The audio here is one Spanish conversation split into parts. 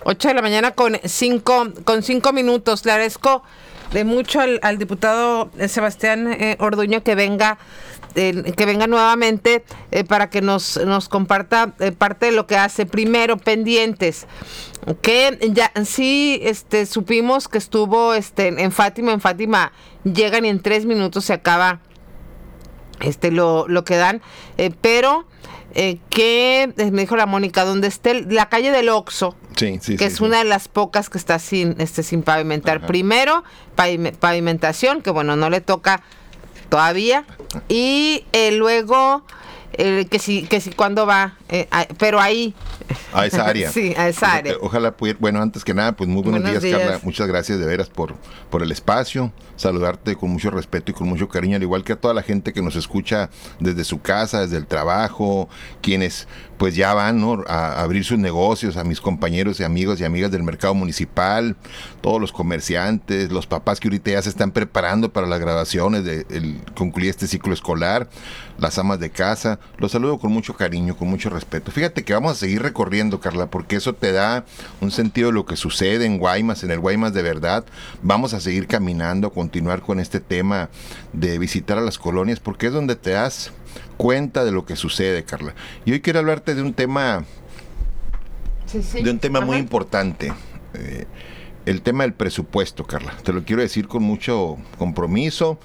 8 de la mañana con 5 minutos. Le agradezco de mucho al diputado Sebastián Orduño que venga nuevamente para que nos comparta parte de lo que hace. Primero, pendientes, que ya sí supimos que estuvo en Fátima. En Fátima llegan y en 3 minutos se acaba lo que dan, pero que me dijo la Mónica, donde esté la calle del Oxxo, que es una de las pocas que está sin pavimentar. Ajá. Primero, pavimentación, que bueno, no le toca todavía, y luego que sí cuando va, pero ahí a esa área. Sí, a esa área. Ojalá pudiera, bueno, antes que nada, pues muy buenos días, Carla. Muchas gracias de veras por el espacio. Saludarte con mucho respeto y con mucho cariño, al igual que a toda la gente que nos escucha desde su casa, desde el trabajo, quienes pues ya van, ¿no?, a abrir sus negocios, a mis compañeros y amigos y amigas del mercado municipal, todos los comerciantes, los papás que ahorita ya se están preparando para las graduaciones de concluir este ciclo escolar, las amas de casa. Los saludo con mucho cariño, con mucho respeto. Fíjate que vamos a seguir recorriendo, Carla, porque eso te da un sentido de lo que sucede en Guaymas, en el Guaymas de verdad. Vamos a seguir caminando, a continuar con este tema de visitar a las colonias, porque es donde te das cuenta de lo que sucede, Carla. Y hoy quiero hablarte de un tema, muy importante, el tema del presupuesto, Carla. Te lo quiero decir con mucho compromiso.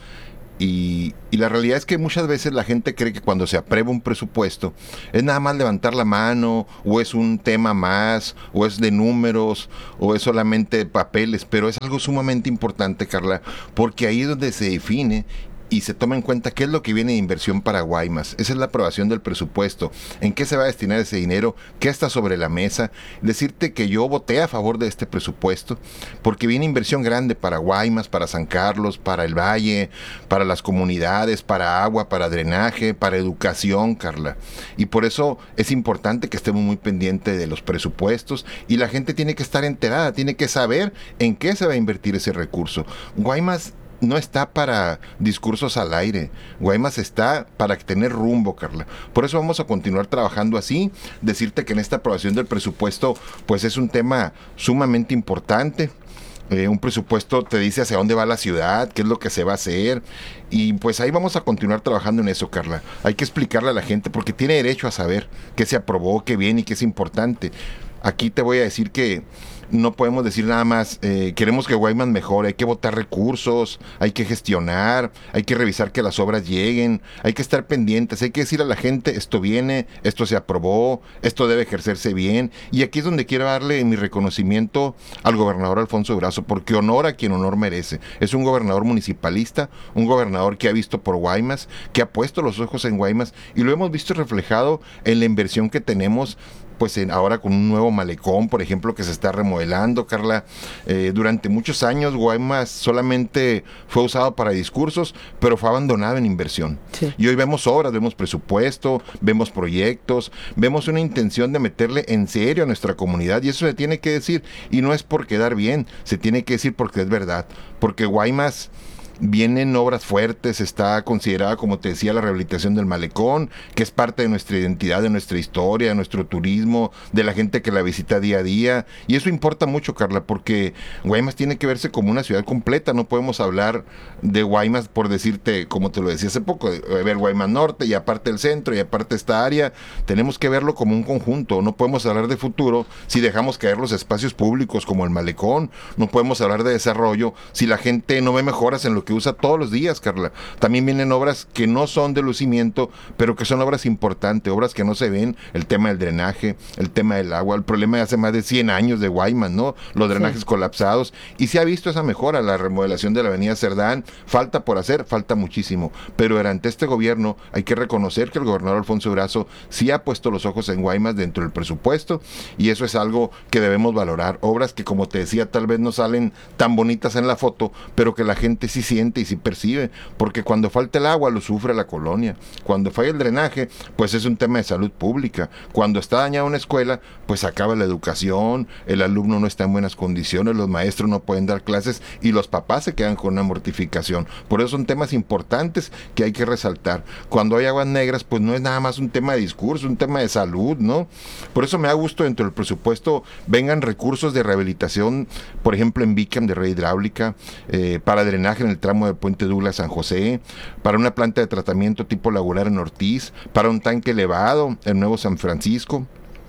Y la realidad es que muchas veces la gente cree que cuando se aprueba un presupuesto es nada más levantar la mano, o es un tema más, o es de números, o es solamente de papeles, pero es algo sumamente importante, Carla, porque ahí es donde se define y se toma en cuenta qué es lo que viene de inversión para Guaymas. Esa es la aprobación del presupuesto. ¿En qué se va a destinar ese dinero? ¿Qué está sobre la mesa? Decirte que yo voté a favor de este presupuesto porque viene inversión grande para Guaymas, para San Carlos, para el Valle, para las comunidades, para agua, para drenaje, para educación, Carla. Y por eso es importante que estemos muy pendientes de los presupuestos y la gente tiene que estar enterada, tiene que saber en qué se va a invertir ese recurso. Guaymas no está para discursos al aire. Guaymas está para tener rumbo, Carla. Por eso vamos a continuar trabajando así. Decirte que en esta aprobación del presupuesto, pues es un tema sumamente importante. Un presupuesto te dice hacia dónde va la ciudad, qué es lo que se va a hacer, y pues ahí vamos a continuar trabajando en eso, Carla. Hay que explicarle a la gente porque tiene derecho a saber qué se aprobó, qué viene y qué es importante. Aquí te voy a decir que no podemos decir nada más, queremos que Guaymas mejore, hay que botar recursos, hay que gestionar, hay que revisar que las obras lleguen, hay que estar pendientes, hay que decir a la gente, esto viene, esto se aprobó, esto debe ejercerse bien. Y aquí es donde quiero darle mi reconocimiento al gobernador Alfonso Durazo, porque honor a quien honor merece. Es un gobernador municipalista, un gobernador que ha visto por Guaymas, que ha puesto los ojos en Guaymas, y lo hemos visto reflejado en la inversión que tenemos, pues ahora con un nuevo malecón, por ejemplo, que se está remodelando, Carla. Durante muchos años Guaymas solamente fue usado para discursos, pero fue abandonado en inversión. Sí. Y hoy vemos obras, vemos presupuesto, vemos proyectos, vemos una intención de meterle en serio a nuestra comunidad, y eso se tiene que decir, y no es por quedar bien, se tiene que decir porque es verdad, porque Guaymas vienen obras fuertes, está considerada, como te decía, la rehabilitación del malecón, que es parte de nuestra identidad, de nuestra historia, de nuestro turismo, de la gente que la visita día a día, y eso importa mucho, Carla, porque Guaymas tiene que verse como una ciudad completa. No podemos hablar de Guaymas por decirte, como te lo decía hace poco, de ver Guaymas Norte y aparte el centro y aparte esta área. Tenemos que verlo como un conjunto. No podemos hablar de futuro si dejamos caer los espacios públicos como el malecón. No podemos hablar de desarrollo si la gente no ve mejoras en lo que usa todos los días, Carla. También vienen obras que no son de lucimiento, pero que son obras importantes, obras que no se ven, el tema del drenaje, el tema del agua, el problema de hace más de 100 años de Guaymas, ¿no? Los drenajes colapsados, y se ha visto esa mejora, la remodelación de la avenida Cerdán. Falta por hacer, falta muchísimo, pero durante este gobierno hay que reconocer que el gobernador Alfonso Durazo sí ha puesto los ojos en Guaymas dentro del presupuesto, y eso es algo que debemos valorar. Obras que, como te decía, tal vez no salen tan bonitas en la foto, pero que la gente sí siente y sí percibe, porque cuando falta el agua lo sufre la colonia, cuando falla el drenaje, pues es un tema de salud pública, cuando está dañada una escuela, pues acaba la educación, el alumno no está en buenas condiciones, los maestros no pueden dar clases y los papás se quedan con una mortificación. Por eso son temas importantes que hay que resaltar. Cuando hay aguas negras, pues no es nada más un tema de discurso, un tema de salud, ¿no? Por eso me da gusto dentro del presupuesto vengan recursos de rehabilitación, por ejemplo en Bicam de red hidráulica, para drenaje en el tramo de Puente Douglas San José, para una planta de tratamiento tipo lagunar en Ortiz, para un tanque elevado en Nuevo San Francisco,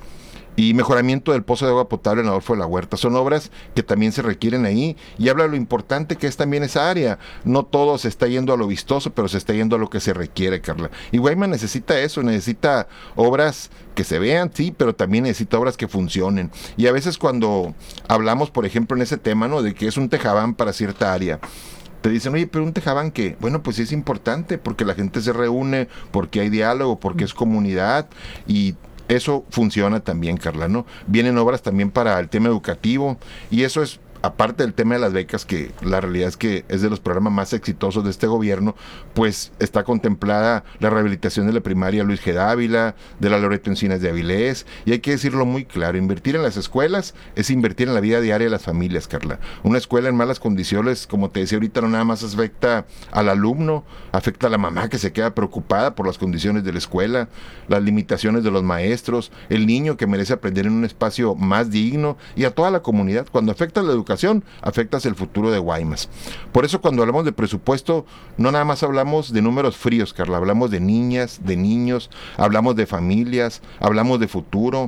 y mejoramiento del pozo de agua potable en Adolfo de la Huerta. Son obras que también se requieren ahí, y habla de lo importante que es también esa área. No todo se está yendo a lo vistoso, pero se está yendo a lo que se requiere, Carla. Y Guaymas necesita eso, necesita obras que se vean, sí, pero también necesita obras que funcionen. Y a veces cuando hablamos, por ejemplo, en ese tema, ¿no?, de que es un tejabán para cierta área, te dicen, oye, pero un tejabán, ¿qué? Bueno, pues es importante, porque la gente se reúne, porque hay diálogo, porque es comunidad, y eso funciona también, Carla, ¿no? Vienen obras también para el tema educativo, y eso es, aparte del tema de las becas, que la realidad es que es de los programas más exitosos de este gobierno, pues está contemplada la rehabilitación de la primaria Luis G. Dávila, de la Loreto Encinas de Avilés, y hay que decirlo muy claro, invertir en las escuelas es invertir en la vida diaria de las familias, Carla. Una escuela en malas condiciones, como te decía ahorita, no nada más afecta al alumno, afecta a la mamá que se queda preocupada por las condiciones de la escuela, las limitaciones de los maestros, el niño que merece aprender en un espacio más digno, y a toda la comunidad. Cuando afecta a la educación, afectas el futuro de Guaymas. Por eso cuando hablamos de presupuesto, no nada más hablamos de números fríos, Carla, hablamos de niñas, de niños, hablamos de familias, hablamos de futuro.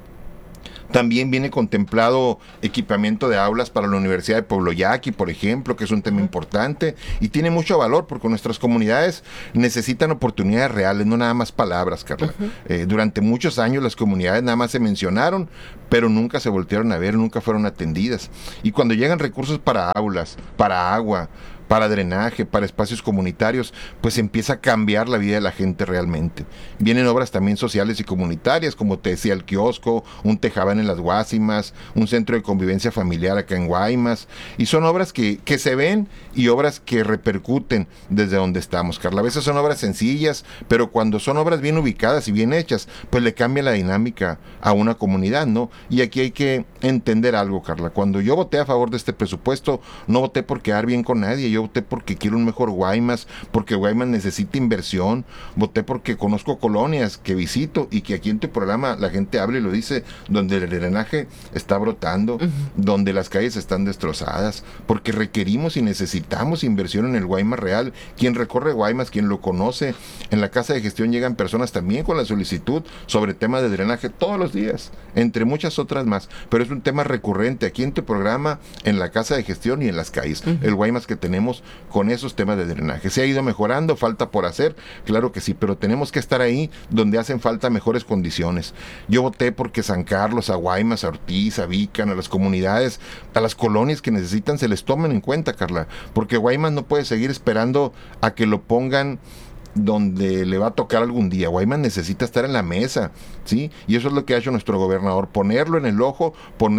También viene contemplado equipamiento de aulas para la Universidad de Pueblo Yaqui, por ejemplo, que es un tema importante y tiene mucho valor porque nuestras comunidades necesitan oportunidades reales, no nada más palabras, Carla. Durante muchos años las comunidades nada más se mencionaron, pero nunca se voltearon a ver, nunca fueron atendidas. Y cuando llegan recursos para aulas, para agua, para drenaje, para espacios comunitarios, pues empieza a cambiar la vida de la gente realmente. Vienen obras también sociales y comunitarias, como te decía, el kiosco, un tejabán en las Guásimas, un centro de convivencia familiar acá en Guaymas, y son obras que se ven y obras que repercuten desde donde estamos, Carla. A veces son obras sencillas, pero cuando son obras bien ubicadas y bien hechas, pues le cambia la dinámica a una comunidad, ¿no? Y aquí hay que entender algo, Carla. Cuando yo voté a favor de este presupuesto, no voté por quedar bien con nadie, yo voté porque quiero un mejor Guaymas, porque Guaymas necesita inversión, voté porque conozco colonias que visito y que aquí en tu programa la gente habla y lo dice, donde el drenaje está brotando, donde las calles están destrozadas, porque requerimos y necesitamos inversión en el Guaymas real. Quien recorre Guaymas, quien lo conoce, en la casa de gestión llegan personas también con la solicitud sobre temas de drenaje todos los días, entre muchas otras más, pero es un tema recurrente aquí en tu programa, en la casa de gestión y en las calles, el Guaymas que tenemos con esos temas de drenaje. ¿Se ha ido mejorando? ¿Falta por hacer? Claro que sí, pero tenemos que estar ahí donde hacen falta mejores condiciones. Yo voté porque San Carlos, a Guaymas, a Ortiz, a Bicam, a las comunidades, a las colonias que necesitan, se les tomen en cuenta, Carla, porque Guaymas no puede seguir esperando a que lo pongan donde le va a tocar algún día. Guaymas necesita estar en la mesa, ¿sí? Y eso es lo que ha hecho nuestro gobernador, ponerlo en el ojo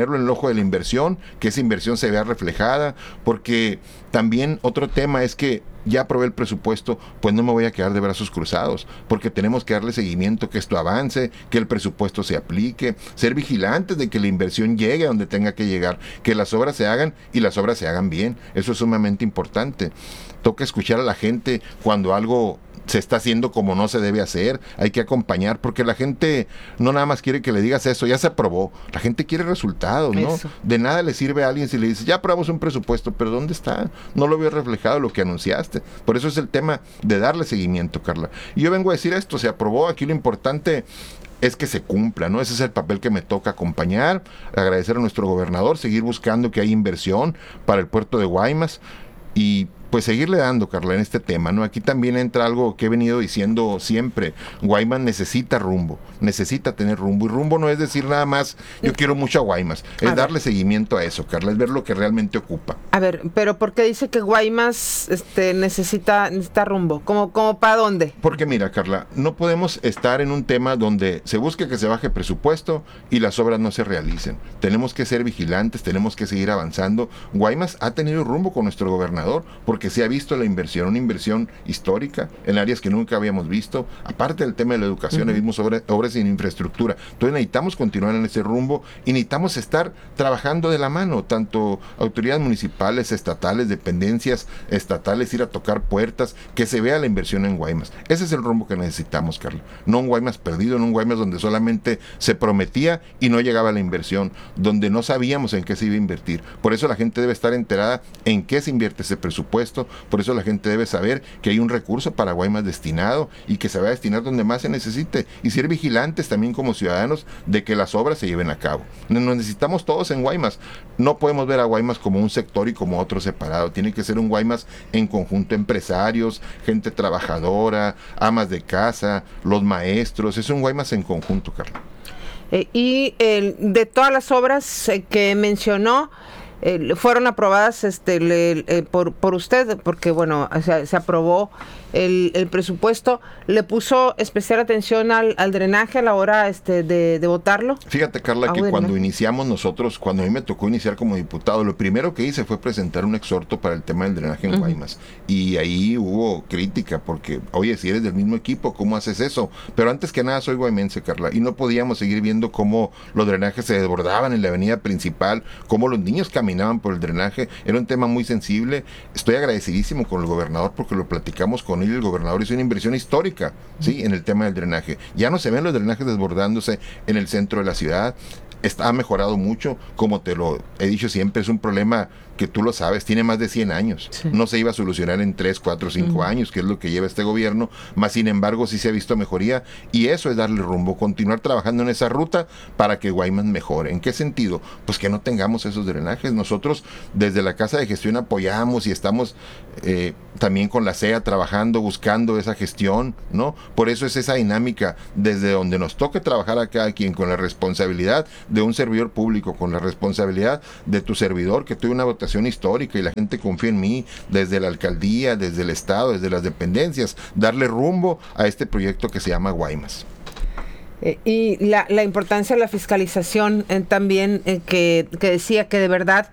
de la inversión, que esa inversión se vea reflejada, porque también otro tema es que ya aprobé el presupuesto, pues no me voy a quedar de brazos cruzados, porque tenemos que darle seguimiento, que esto avance, que el presupuesto se aplique, ser vigilantes de que la inversión llegue a donde tenga que llegar, que las obras se hagan y las obras se hagan bien. Eso es sumamente importante. Toca escuchar a la gente cuando algo se está haciendo como no se debe hacer, hay que acompañar, porque la gente no nada más quiere que le digas eso, ya se aprobó, la gente quiere resultados, ¿no? Eso. De nada le sirve a alguien si le dices, ya aprobamos un presupuesto, pero ¿dónde está? No lo veo reflejado lo que anunciaste. Por eso es el tema de darle seguimiento, Carla. Y yo vengo a decir esto, se aprobó, aquí lo importante es que se cumpla, ¿no? Ese es el papel que me toca acompañar, agradecer a nuestro gobernador, seguir buscando que haya inversión para el puerto de Guaymas y pues seguirle dando, Carla, en este tema, ¿no? Aquí también entra algo que he venido diciendo siempre. Guaymas necesita rumbo, necesita tener rumbo. Y rumbo no es decir nada más, yo quiero mucho a Guaymas. Es darle seguimiento a eso, Carla, es ver lo que realmente ocupa. A ver, pero ¿por qué dice que Guaymas necesita rumbo? ¿Cómo para dónde? Porque mira, Carla, no podemos estar en un tema donde se busque que se baje presupuesto y las obras no se realicen. Tenemos que ser vigilantes, tenemos que seguir avanzando. Guaymas ha tenido rumbo con nuestro gobernador, porque porque se ha visto la inversión, una inversión histórica en áreas que nunca habíamos visto. Aparte del tema de la educación, vimos obras en infraestructura. Entonces necesitamos continuar en ese rumbo y necesitamos estar trabajando de la mano, tanto autoridades municipales, estatales, dependencias estatales, ir a tocar puertas, que se vea la inversión en Guaymas. Ese es el rumbo que necesitamos, Carla. No un Guaymas perdido, no un Guaymas donde solamente se prometía y no llegaba la inversión, donde no sabíamos en qué se iba a invertir. Por eso la gente debe estar enterada en qué se invierte ese presupuesto, por eso la gente debe saber que hay un recurso para Guaymas destinado y que se va a destinar donde más se necesite, y ser vigilantes también como ciudadanos de que las obras se lleven a cabo. Nos necesitamos todos en Guaymas. No podemos ver a Guaymas como un sector y como otro separado. Tiene que ser un Guaymas en conjunto, empresarios, gente trabajadora, amas de casa, los maestros. Es un Guaymas en conjunto, Carla. De todas las obras que mencionó, fueron aprobadas por usted, porque bueno, se aprobó el presupuesto. ¿Le puso especial atención al drenaje a la hora de votarlo? Fíjate, Carla, que cuando iniciamos nosotros, cuando a mí me tocó iniciar como diputado, lo primero que hice fue presentar un exhorto para el tema del drenaje en Guaymas, y ahí hubo crítica, porque, oye, si eres del mismo equipo, ¿cómo haces eso? Pero antes que nada soy guaymense, Carla, y no podíamos seguir viendo cómo los drenajes se desbordaban en la avenida principal, cómo los niños caminaban por el drenaje. Era un tema muy sensible. Estoy agradecidísimo con el gobernador porque lo platicamos con él. El gobernador hizo una inversión histórica, ¿sí?, en el tema del drenaje. Ya no se ven los drenajes desbordándose en el centro de la ciudad. Ha mejorado mucho, como te lo he dicho siempre, es un problema que tú lo sabes, tiene más de 100 años. Sí. No se iba a solucionar en 3, 4, 5 años, que es lo que lleva este gobierno, más sin embargo sí se ha visto mejoría, y eso es darle rumbo, continuar trabajando en esa ruta para que Guaymas mejore. ¿En qué sentido? Pues que no tengamos esos drenajes. Nosotros desde la Casa de Gestión apoyamos y estamos también con la CEA trabajando, buscando esa gestión, ¿no? Por eso es esa dinámica, desde donde nos toque trabajar a cada quien con la responsabilidad de un servidor público, con la responsabilidad de tu servidor, que tuve una votación histórica y la gente confía en mí, desde la alcaldía, desde el estado, desde las dependencias, darle rumbo a este proyecto que se llama Guaymas. Y la importancia de la fiscalización también, que decía que de verdad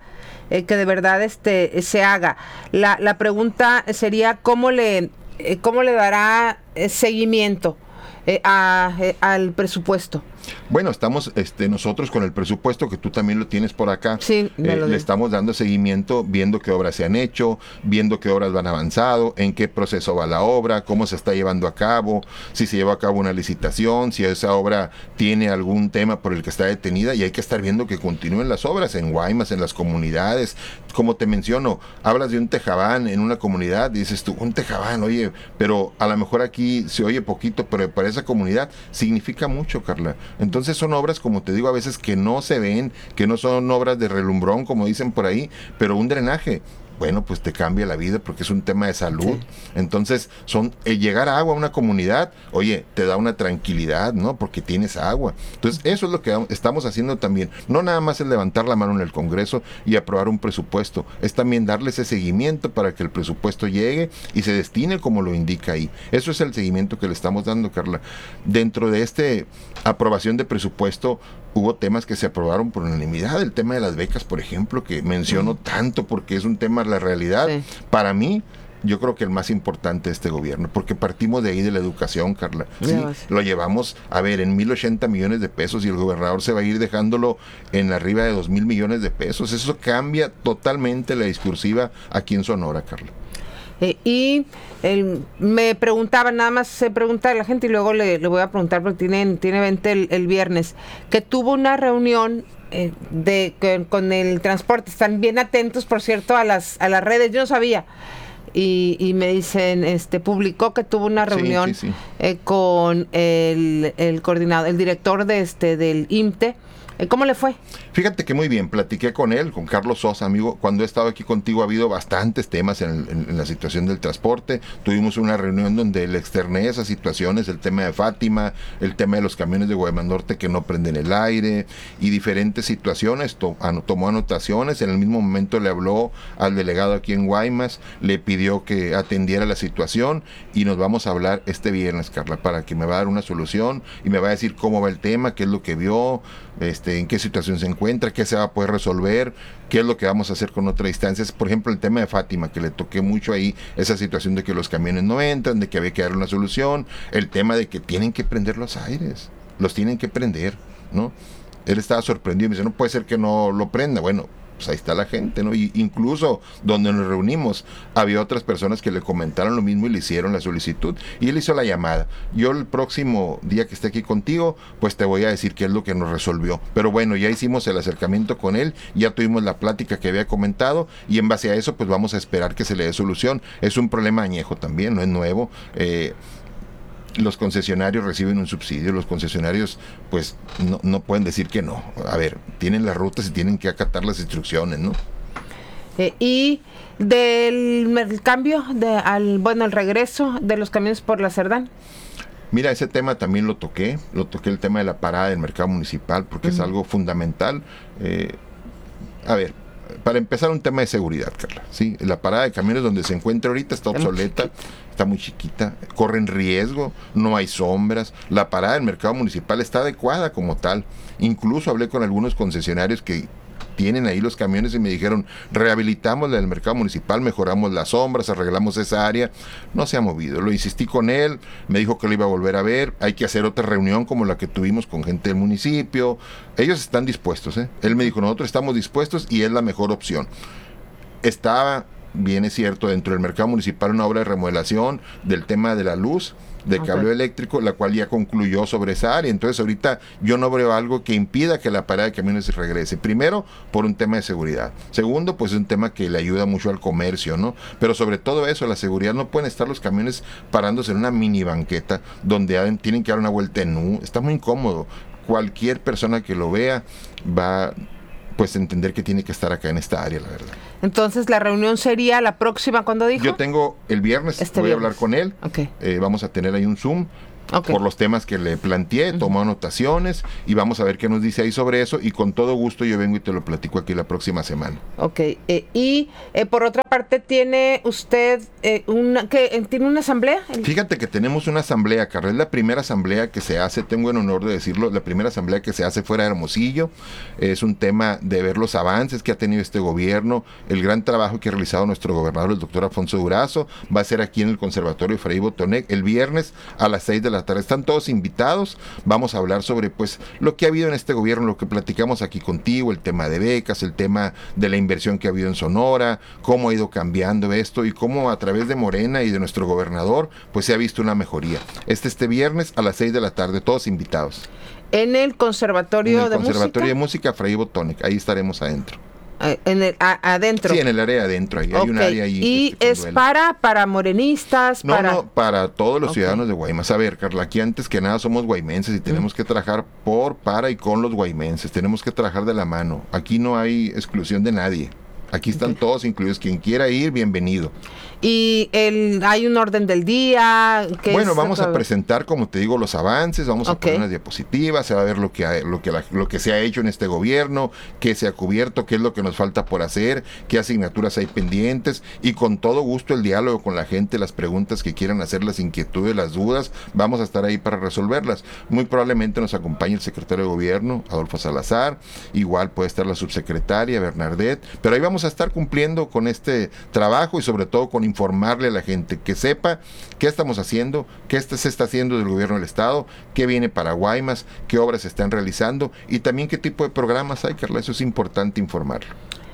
se haga. La pregunta sería cómo le dará seguimiento al presupuesto. Bueno, estamos nosotros con el presupuesto, que tú también lo tienes por acá, sí, le estamos dando seguimiento, viendo qué obras se han hecho, viendo qué obras van avanzado, en qué proceso va la obra, cómo se está llevando a cabo, si se lleva a cabo una licitación, si esa obra tiene algún tema por el que está detenida, y hay que estar viendo que continúen las obras en Guaymas, en las comunidades. Como te menciono, hablas de un tejabán en una comunidad, dices tú, un tejabán, oye, pero a lo mejor aquí se oye poquito, pero para esa comunidad significa mucho, Carla. Entonces son obras, como te digo, a veces que no se ven, que no son obras de relumbrón, como dicen por ahí, pero un drenaje, bueno, pues te cambia la vida porque es un tema de salud. Sí. Entonces, llegar a agua a una comunidad, oye, te da una tranquilidad, ¿no? Porque tienes agua. Entonces, eso es lo que estamos haciendo también. No nada más es levantar la mano en el Congreso y aprobar un presupuesto, es también darle ese seguimiento para que el presupuesto llegue y se destine como lo indica ahí. Eso es el seguimiento que le estamos dando, Carla. Dentro de aprobación de presupuesto, hubo temas que se aprobaron por unanimidad. El tema de las becas, por ejemplo, que menciono tanto porque es un tema de la realidad. Sí. Para mí, yo creo que el más importante de este gobierno, porque partimos de ahí, de la educación, Carla. ¿Sí? Lo llevamos, en 1,080 millones de pesos, y el gobernador se va a ir dejándolo en arriba de 2,000 millones de pesos. Eso cambia totalmente la discursiva aquí en Sonora, Carla. Me preguntaba, nada más se pregunta a la gente y luego le voy a preguntar porque tiene evento el viernes, que tuvo una reunión con el transporte. Están bien atentos, por cierto, a las redes. Yo no sabía. Y me dicen, publicó que tuvo una reunión con el coordinador, el director del IMTE. ¿Cómo le fue? Fíjate que muy bien, platiqué con él, con Carlos Sosa, amigo. Cuando he estado aquí contigo ha habido bastantes temas en la situación del transporte. Tuvimos una reunión donde le externé esas situaciones, el tema de Fátima, el tema de los camiones de Guaymas Norte que no prenden el aire y diferentes situaciones. Tomó anotaciones, en el mismo momento le habló al delegado aquí en Guaymas, le pidió que atendiera la situación, y nos vamos a hablar este viernes, Carla, para que me va a dar una solución y me va a decir cómo va el tema, qué es lo que vio, en qué situación se encuentra, qué se va a poder resolver, qué es lo que vamos a hacer con otras instancias. Por ejemplo, el tema de Fátima, que le toqué mucho ahí, esa situación de que los camiones no entran, de que había que darle una solución, el tema de que tienen que prender los aires, los tienen que prender, ¿no? Él estaba sorprendido, me dice, no puede ser que no lo prenda. Bueno, pues ahí está la gente, ¿no? Y incluso donde nos reunimos, había otras personas que le comentaron lo mismo y le hicieron la solicitud. Y él hizo la llamada. Yo el próximo día que esté aquí contigo, pues te voy a decir qué es lo que nos resolvió. Pero bueno, ya hicimos el acercamiento con él, ya tuvimos la plática que había comentado, y en base a eso, pues vamos a esperar que se le dé solución. Es un problema añejo también, no es nuevo. Los concesionarios reciben un subsidio, los concesionarios pues no pueden decir que no. A ver, tienen las rutas y tienen que acatar las instrucciones, ¿no? Y del cambio, el regreso de los camiones por la Cerdán. Mira, ese tema también lo toqué el tema de la parada del mercado municipal, porque es algo fundamental. A ver, para empezar, un tema de seguridad, Carla, ¿sí? La parada de camiones donde se encuentra ahorita está obsoleta, está muy chiquita, corren riesgo, no hay sombras. La parada del mercado municipal está adecuada como tal. Incluso hablé con algunos concesionarios que tienen ahí los camiones y me dijeron, rehabilitamos la del mercado municipal, mejoramos las sombras, arreglamos esa área. No se ha movido. Lo insistí con él, me dijo que lo iba a volver a ver. Hay que hacer otra reunión como la que tuvimos con gente del municipio. Ellos están dispuestos, ¿eh? Él me dijo, nosotros estamos dispuestos y es la mejor opción. Estaba, bien es cierto, dentro del mercado municipal una obra de remodelación del tema de la luz, de cableado eléctrico, la cual ya concluyó sobre esa área. Entonces ahorita yo no veo algo que impida que la parada de camiones se regrese. Primero, por un tema de seguridad. Segundo, pues es un tema que le ayuda mucho al comercio, ¿no? Pero sobre todo eso, la seguridad, no pueden estar los camiones parándose en una mini banqueta donde tienen que dar una vuelta en U. Está muy incómodo. Cualquier persona que lo vea va pues entender que tiene que estar acá en esta área, la verdad. Entonces, la reunión sería la próxima, ¿cuándo dijo? Yo tengo el viernes, voy a hablar con él. Okay. Vamos a tener ahí un Zoom. Por los temas que le planteé, tomó anotaciones y vamos a ver qué nos dice ahí sobre eso, y con todo gusto yo vengo y te lo platico aquí la próxima semana. Ok, y por otra parte, ¿tiene usted tiene una asamblea? Fíjate que tenemos una asamblea, Carla, es la primera asamblea que se hace, tengo el honor de decirlo, la primera asamblea que se hace fuera de Hermosillo. Es un tema de ver los avances que ha tenido este gobierno, el gran trabajo que ha realizado nuestro gobernador, el doctor Alfonso Durazo. Va a ser aquí en el Conservatorio Fray Botonec el viernes a las 6 de la tarde. Están todos invitados. Vamos a hablar sobre pues lo que ha habido en este gobierno, lo que platicamos aquí contigo, el tema de becas, el tema de la inversión que ha habido en Sonora, cómo ha ido cambiando esto y cómo a través de Morena y de nuestro gobernador pues se ha visto una mejoría. Este viernes a las 6 de la tarde, todos invitados. En el Conservatorio de Música Fray Botonec, ahí estaremos adentro. Adentro. Sí, en el área adentro, ahí hay un área ahí. ¿Y es para morenistas? No, para todos los ciudadanos de Guaymas. A ver, Carla, aquí antes que nada somos guaymenses y tenemos que trabajar para y con los guaymenses. Tenemos que trabajar de la mano. Aquí no hay exclusión de nadie. Aquí están todos incluidos. Quien quiera ir, bienvenido. Y hay un orden del día. Bueno, vamos a presentar, como te digo, los avances, vamos a poner unas diapositivas, se va a ver lo que se ha hecho en este gobierno, qué se ha cubierto, qué es lo que nos falta por hacer, qué asignaturas hay pendientes, y con todo gusto el diálogo con la gente, las preguntas que quieran hacer, las inquietudes, las dudas, vamos a estar ahí para resolverlas. Muy probablemente nos acompañe el secretario de gobierno, Adolfo Salazar, igual puede estar la subsecretaria, Bernardet, pero ahí vamos a estar cumpliendo con este trabajo y sobre todo con informarle a la gente, que sepa qué estamos haciendo, qué se está haciendo del gobierno del estado, qué viene para Guaymas, qué obras se están realizando y también qué tipo de programas hay, Carla. Eso es importante informarlo.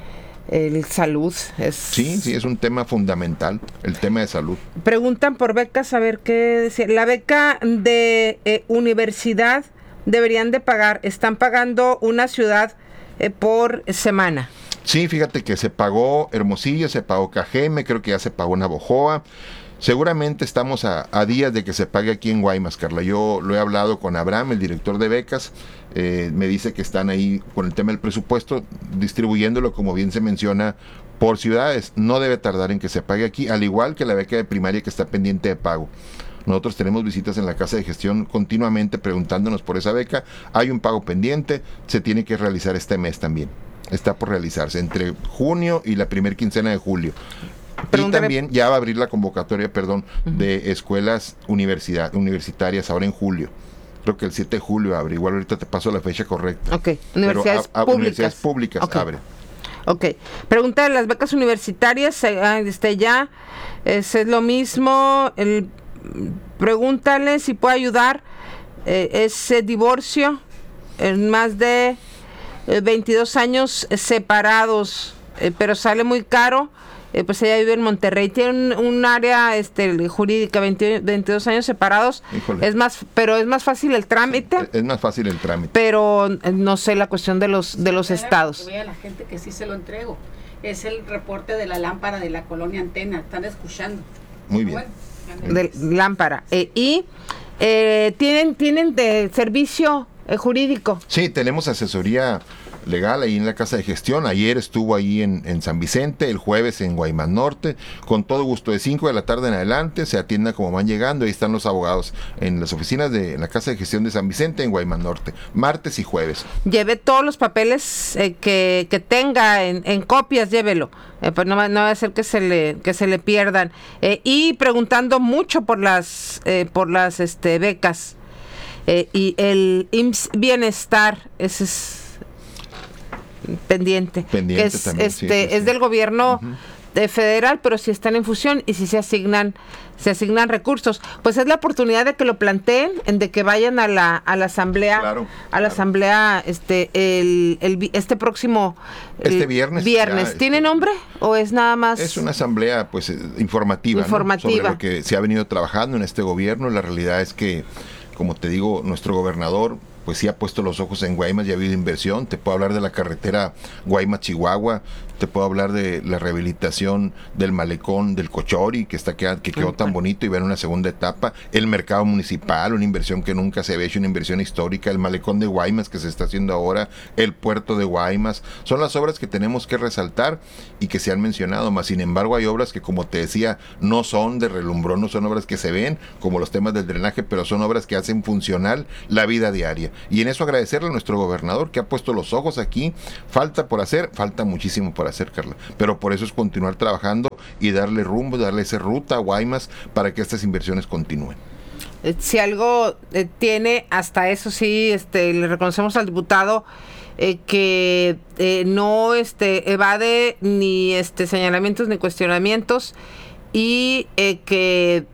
El salud es... Sí, es un tema fundamental, el tema de salud. Preguntan por becas, a ver qué decir. La beca de universidad deberían de pagar, están pagando una ciudad por semana. Sí, fíjate que se pagó Hermosillo, se pagó Cajeme, creo que ya se pagó Navojoa. Seguramente estamos a días de que se pague aquí en Guaymas, Carla. Yo lo he hablado con Abraham, el director de becas. Me dice que están ahí con el tema del presupuesto, distribuyéndolo, como bien se menciona, por ciudades. No debe tardar en que se pague aquí, al igual que la beca de primaria que está pendiente de pago. Nosotros tenemos visitas en la casa de gestión continuamente preguntándonos por esa beca. Hay un pago pendiente, se tiene que realizar este mes también. Está por realizarse entre junio y la primera quincena de julio. Y también ya va a abrir la convocatoria, de escuelas universitarias ahora en julio. creo que el 7 de julio abre, igual ahorita te paso la fecha correcta. Ok, universidades públicas. Universidades públicas abre. Ok, pregunta de las becas universitarias, ya, es lo mismo, pregúntale si puede ayudar, ese divorcio, en más de 22 años separados, pero sale muy caro. Pues ella vive en Monterrey, tiene un área jurídica, 22 años separados. Híjole. Pero es más fácil el trámite. Sí, es más fácil el trámite. Pero no sé la cuestión de los estados. Voy a la gente que sí se lo entrego. Es el reporte de la lámpara de la colonia Antena, están escuchando. Muy bien. Bueno, de lámpara. ¿Tienen de servicio jurídico? Sí, tenemos asesoría legal ahí en la Casa de Gestión. Ayer estuvo ahí en San Vicente, el jueves en Guaymas Norte, con todo gusto, de 5 de la tarde en adelante, se atienda como van llegando, ahí están los abogados en las oficinas de la Casa de Gestión de San Vicente en Guaymas Norte, martes y jueves. Lleve todos los papeles que tenga en copias, llévelo, pues no va a ser que se le pierdan, y preguntando mucho por las becas, y el IMSS Bienestar, ese es pendiente que es, también, es del gobierno federal, pero si están en fusión y si se asignan recursos, pues es la oportunidad de que lo planteen, de que vayan a la asamblea, la asamblea este próximo viernes. ¿Tiene nombre o es nada más? Es una asamblea pues informativa. ¿No? Sobre lo que se ha venido trabajando en este gobierno. La realidad es que, como te digo, nuestro gobernador pues sí ha puesto los ojos en Guaymas y ha habido inversión. Te puedo hablar de la carretera Guaymas-Chihuahua, te puedo hablar de la rehabilitación del malecón del Cochori, que quedó tan bonito y va en una segunda etapa, el mercado municipal, una inversión que nunca se había hecho, una inversión histórica, el malecón de Guaymas que se está haciendo ahora, el puerto de Guaymas, son las obras que tenemos que resaltar y que se han mencionado, más sin embargo hay obras que, como te decía, no son de relumbrón, no son obras que se ven, como los temas del drenaje, pero son obras que hacen funcional la vida diaria. Y en eso agradecerle a nuestro gobernador que ha puesto los ojos aquí. Falta por hacer, falta muchísimo por hacer, Carla, pero por eso es continuar trabajando y darle rumbo, darle esa ruta a Guaymas para que estas inversiones continúen. Si algo tiene, hasta eso sí, le reconocemos al diputado que no evade ni señalamientos ni cuestionamientos, y que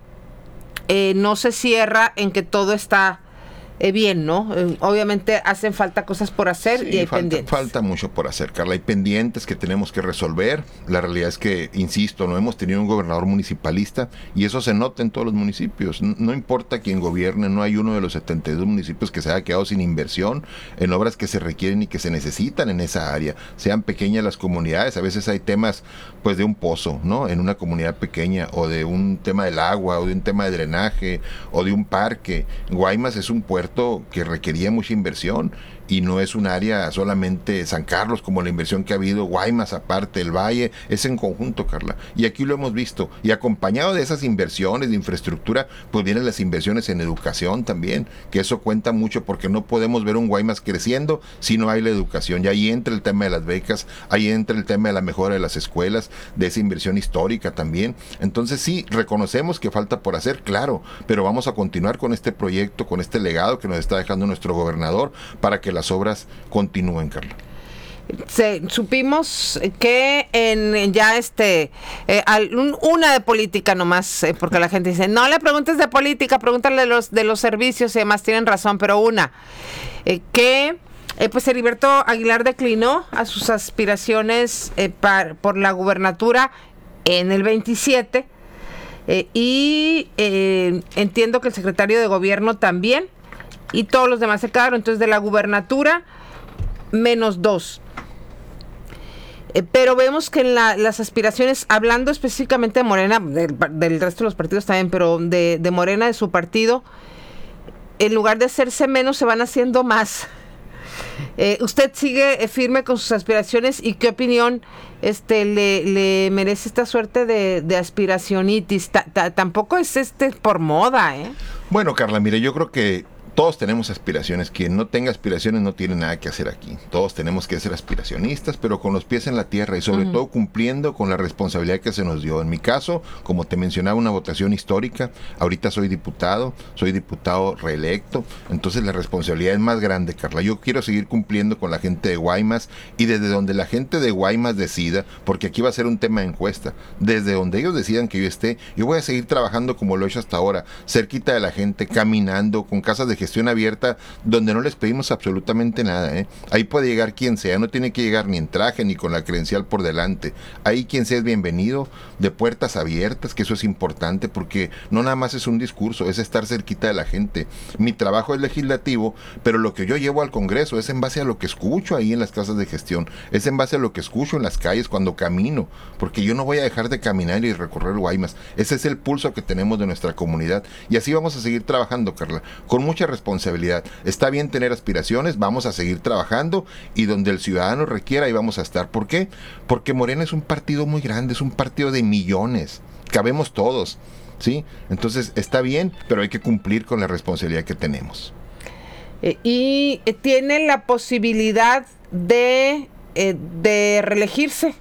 no se cierra en que todo está bien, ¿no? Obviamente hacen falta cosas por hacer, y hay pendientes. Falta mucho por hacer, Carla. Hay pendientes que tenemos que resolver. La realidad es que, insisto, no hemos tenido un gobernador municipalista y eso se nota en todos los municipios. No importa quién gobierne, no hay uno de los 72 municipios que se haya quedado sin inversión en obras que se requieren y que se necesitan en esa área. Sean pequeñas las comunidades, a veces hay temas pues de un pozo, ¿no? En una comunidad pequeña, o de un tema del agua, o de un tema de drenaje, o de un parque. Guaymas es un puerto que requería mucha inversión y no es un área solamente San Carlos, como la inversión que ha habido, Guaymas aparte, el Valle, es en conjunto, Carla. Y aquí lo hemos visto. Y acompañado de esas inversiones de infraestructura, pues vienen las inversiones en educación también, que eso cuenta mucho, porque no podemos ver un Guaymas creciendo si no hay la educación. Y ahí entra el tema de las becas, ahí entra el tema de la mejora de las escuelas, de esa inversión histórica también. Entonces sí, reconocemos que falta por hacer, claro, pero vamos a continuar con este proyecto, con este legado que nos está dejando nuestro gobernador, para que las obras continúen, Carla. Supimos que una de política nomás, porque la gente dice, no le preguntes de política, pregúntale de los servicios y demás, tienen razón, pero pues Heriberto Aguilar declinó a sus aspiraciones por la gubernatura en el 27, y entiendo que el secretario de gobierno también, y todos los demás se quedaron. Entonces, de la gubernatura, -2. Pero vemos que en las aspiraciones, hablando específicamente de Morena, del resto de los partidos también, pero de Morena, de su partido, en lugar de hacerse menos, se van haciendo más. ¿Usted sigue firme con sus aspiraciones? ¿Y qué opinión le merece esta suerte de aspiracionitis? Tampoco es por moda, ¿eh? Bueno, Carla, mire, yo creo que Todos tenemos aspiraciones. Quien no tenga aspiraciones no tiene nada que hacer aquí. Todos tenemos que ser aspiracionistas, pero con los pies en la tierra y sobre todo cumpliendo con la responsabilidad que se nos dio. En mi caso, como te mencionaba, una votación histórica. Ahorita soy diputado reelecto. Entonces la responsabilidad es más grande, Carla. Yo quiero seguir cumpliendo con la gente de Guaymas y desde donde la gente de Guaymas decida, porque aquí va a ser un tema de encuesta. Desde donde ellos decidan que yo esté, yo voy a seguir trabajando como lo he hecho hasta ahora, cerquita de la gente, caminando, con casas de gestión abierta, donde no les pedimos absolutamente nada, ¿eh? Ahí puede llegar quien sea, no tiene que llegar ni en traje ni con la credencial por delante. Ahí quien sea es bienvenido, de puertas abiertas, que eso es importante, porque no nada más es un discurso, es estar cerquita de la gente. Mi trabajo es legislativo, pero lo que yo llevo al Congreso es en base a lo que escucho ahí en las casas de gestión, es en base a lo que escucho en las calles cuando camino, porque yo no voy a dejar de caminar y recorrer Guaymas. Ese es el pulso que tenemos de nuestra comunidad, y así vamos a seguir trabajando, Carla, con mucha responsabilidad. Está bien tener aspiraciones, vamos a seguir trabajando, y donde el ciudadano requiera, ahí vamos a estar. ¿Por qué? Porque Morena es un partido muy grande, es un partido de millones, cabemos todos, ¿sí? Entonces está bien, pero hay que cumplir con la responsabilidad que tenemos. Y tiene la posibilidad de reelegirse,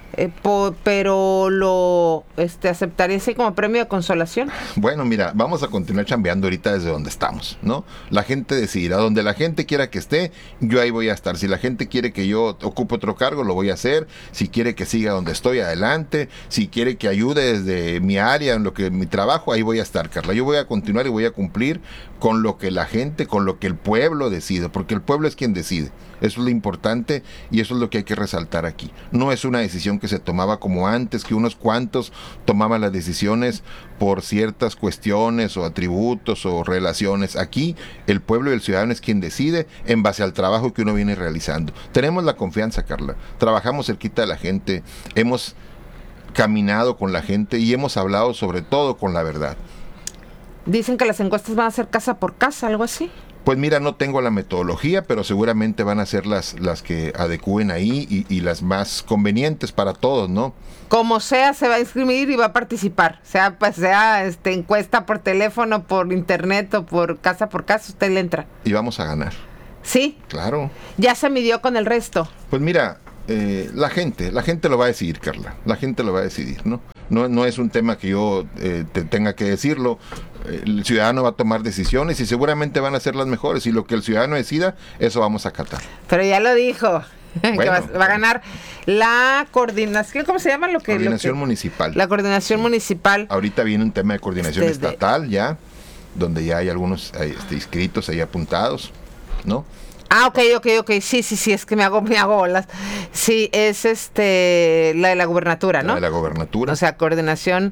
pero lo aceptaría así como premio de consolación. Bueno, mira, vamos a continuar chambeando ahorita desde donde estamos, ¿no? La gente decidirá, donde la gente quiera que esté, yo ahí voy a estar. Si la gente quiere que yo ocupe otro cargo, lo voy a hacer. Si quiere que siga donde estoy, adelante. Si quiere que ayude desde mi área, en lo que mi trabajo, ahí voy a estar, Carla. Yo voy a continuar y voy a cumplir con lo que la gente, con lo que el pueblo decide, porque el pueblo es quien decide. Eso es lo importante y eso es lo que hay que resaltar aquí. No es una decisión que se tomaba como antes, que unos cuantos tomaban las decisiones por ciertas cuestiones o atributos o relaciones. Aquí el pueblo y el ciudadano es quien decide en base al trabajo que uno viene realizando. Tenemos la confianza, Carla. Trabajamos cerquita de la gente, hemos caminado con la gente y hemos hablado sobre todo con la verdad. Dicen que las encuestas van a ser casa por casa, algo así. Pues mira, no tengo la metodología, pero seguramente van a ser las que adecúen ahí y las más convenientes para todos, ¿no? Como sea, se va a inscribir y va a participar. Sea encuesta por teléfono, por internet o por casa, usted le entra. Y vamos a ganar. ¿Sí? Claro. ¿Ya se midió con el resto? Pues mira, la gente lo va a decidir, Carla. La gente lo va a decidir, ¿no? No es un tema que yo te tenga que decirlo. El ciudadano va a tomar decisiones y seguramente van a ser las mejores. Y lo que el ciudadano decida, eso vamos a acatar. Pero ya lo dijo. Bueno, que va a ganar la coordinación, ¿cómo se llama? Coordinación municipal. La coordinación municipal. Ahorita viene un tema de coordinación estatal ya, donde ya hay algunos inscritos ahí apuntados, ¿no? Ah, ok. Sí, es que me hago bolas. Sí, es la de la gubernatura, ¿no? La de la gubernatura. O sea, coordinación.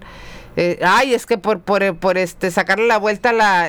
Es que por sacarle la vuelta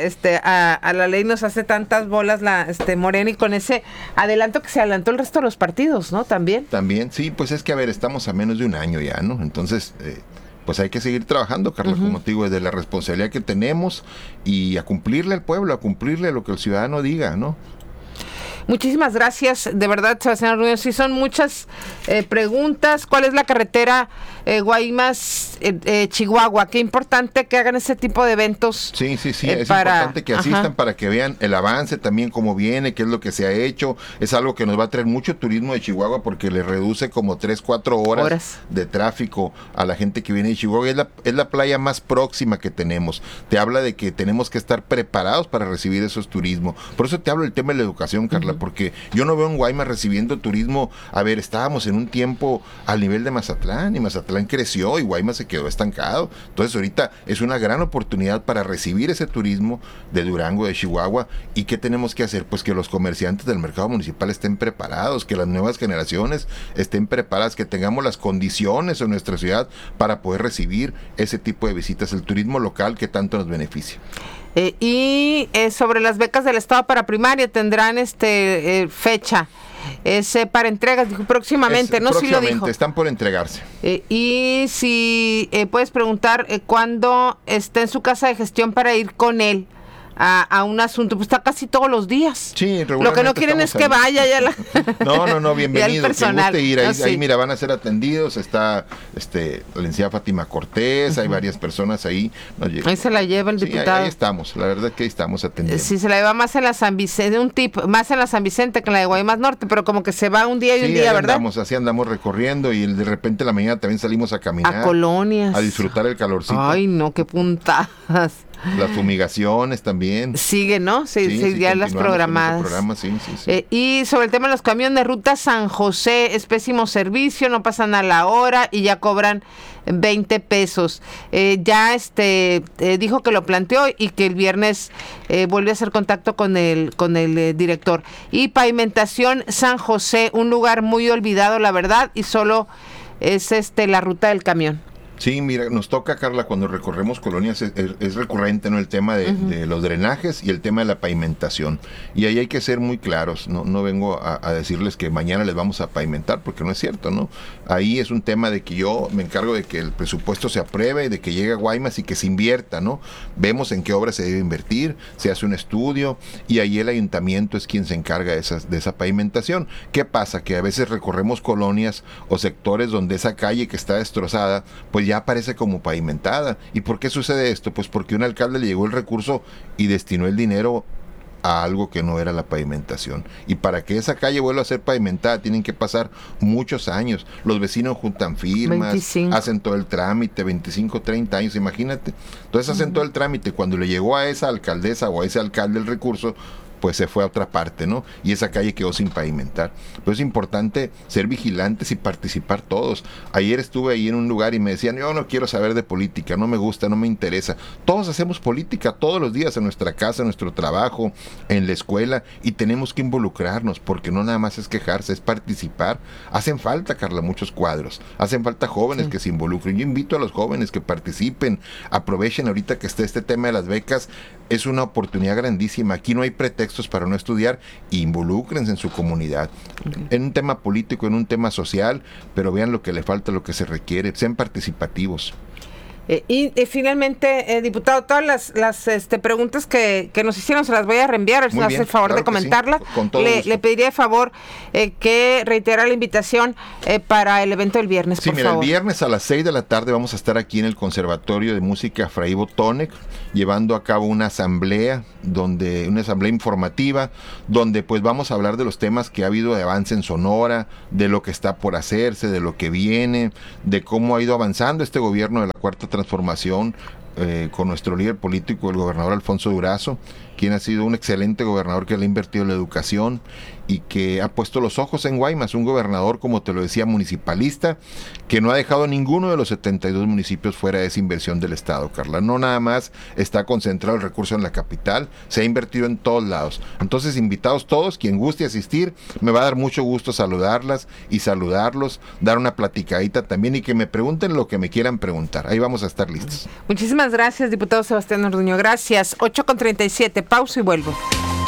a la ley nos hace tantas bolas Morena, y con ese adelanto que se adelantó el resto de los partidos, ¿no? También, sí, pues es que a ver, estamos a menos de un año ya, ¿no? Entonces, pues hay que seguir trabajando, Carla, como te digo, desde la responsabilidad que tenemos y a cumplirle al pueblo, a cumplirle lo que el ciudadano diga, ¿no? Muchísimas gracias, de verdad, Sebastián Rubio. Sí, son muchas preguntas. ¿Cuál es la carretera Guaymas, Chihuahua? Qué importante que hagan ese tipo de eventos. Sí, es importante que asistan para que vean el avance también, cómo viene, qué es lo que se ha hecho. Es algo que nos va a traer mucho turismo de Chihuahua porque le reduce como 3-4 horas de tráfico a la gente que viene de Chihuahua. Es la playa más próxima que tenemos. Te habla de que tenemos que estar preparados para recibir esos turismos. Por eso te hablo del tema de la educación, Carla, porque yo no veo en Guaymas recibiendo turismo. A ver, estábamos en un tiempo al nivel de Mazatlán y Mazatlán creció y Guaymas se quedó estancado. Entonces ahorita es una gran oportunidad para recibir ese turismo de Durango, de Chihuahua. ¿Y qué tenemos que hacer? Pues que los comerciantes del mercado municipal estén preparados, que las nuevas generaciones estén preparadas, que tengamos las condiciones en nuestra ciudad para poder recibir ese tipo de visitas, el turismo local que tanto nos beneficia. Y sobre las becas del Estado para primaria, tendrán fecha. Es para entregas, dijo próximamente, ¿no? Sí lo dijo. Están por entregarse. Y si puedes preguntar cuándo está en su casa de gestión para ir con él a un asunto, pues está casi todos los días. Sí, lo que no quieren es que vaya ya No, bienvenido, que guste ir ahí, sí. Ahí mira, van a ser atendidos, está la licenciada Fátima Cortés, hay varias personas ahí. Ahí se la lleva el diputado. Ahí estamos, la verdad es que ahí estamos atendiendo. Sí, se la lleva más en la San Vicente, más en la San Vicente que en la de Guaymas Norte, pero como que se va un día y un día, ¿verdad? Así andamos recorriendo y de repente en la mañana también salimos a caminar. A colonias. A disfrutar el calorcito. Ay, no, qué puntadas. Las fumigaciones también. Sigue, ¿no? Sí, ya las programadas. Sí. Y sobre el tema de los camiones de ruta San José, es pésimo servicio, no pasan a la hora y ya cobran 20 pesos. Dijo que lo planteó y que el viernes vuelve a hacer contacto con el director. Y pavimentación San José, un lugar muy olvidado, la verdad, y solo es la ruta del camión. Sí, mira, nos toca, Carla, cuando recorremos colonias, es recurrente, ¿no? El tema de los drenajes y el tema de la pavimentación. Y ahí hay que ser muy claros, no vengo a decirles que mañana les vamos a pavimentar, porque no es cierto, ¿no? Ahí es un tema de que yo me encargo de que el presupuesto se apruebe, de que llegue a Guaymas y que se invierta, ¿no? Vemos en qué obras se debe invertir, se hace un estudio, y ahí el ayuntamiento es quien se encarga de esa pavimentación. ¿Qué pasa? Que a veces recorremos colonias o sectores donde esa calle que está destrozada, pues ya aparece como pavimentada. ¿Y por qué sucede esto? Pues porque un alcalde le llegó el recurso y destinó el dinero a algo que no era la pavimentación. Y para que esa calle vuelva a ser pavimentada tienen que pasar muchos años. Los vecinos juntan firmas, 25. Hacen todo el trámite, 25, 30 años, imagínate. Entonces hacen todo el trámite. Cuando le llegó a esa alcaldesa o a ese alcalde el recurso, pues se fue a otra parte, ¿no? Y esa calle quedó sin pavimentar. Pero es importante ser vigilantes y participar todos. Ayer estuve ahí en un lugar y me decían, yo no quiero saber de política, no me gusta, no me interesa. Todos hacemos política todos los días en nuestra casa, en nuestro trabajo, en la escuela, y tenemos que involucrarnos, porque no nada más es quejarse, es participar. Hacen falta, Carla, muchos cuadros. Hacen falta jóvenes que se involucren. Yo invito a los jóvenes que participen, aprovechen ahorita que está este tema de las becas. Es una oportunidad grandísima. Aquí no hay pretextos para no estudiar. Involúcrense en su comunidad. En un tema político, en un tema social, pero vean lo que le falta, lo que se requiere. Sean participativos. Y finalmente, diputado, todas las preguntas que nos hicieron se las voy a reenviar, si nos hace el favor de comentarla. Sí, le pediría de favor que reitera la invitación para el evento del viernes, sí, por favor. El viernes a las 6 de la tarde vamos a estar aquí en el Conservatorio de Música Fray Ivo Tónec, llevando a cabo una asamblea informativa, donde pues vamos a hablar de los temas que ha habido de avance en Sonora, de lo que está por hacerse, de lo que viene, de cómo ha ido avanzando este gobierno de la Cuarta Transformación, con nuestro líder político, el gobernador Alfonso Durazo, quien ha sido un excelente gobernador que le ha invertido en la educación y que ha puesto los ojos en Guaymas, un gobernador, como te lo decía, municipalista, que no ha dejado ninguno de los 72 municipios fuera de esa inversión del Estado, Carla. No nada más está concentrado el recurso en la capital, se ha invertido en todos lados. Entonces, invitados todos, quien guste asistir, me va a dar mucho gusto saludarlas y saludarlos, dar una platicadita también y que me pregunten lo que me quieran preguntar. Ahí vamos a estar listos. Muchísimas gracias, diputado Sebastián Orduño. Gracias. 8:37, pausa y vuelvo.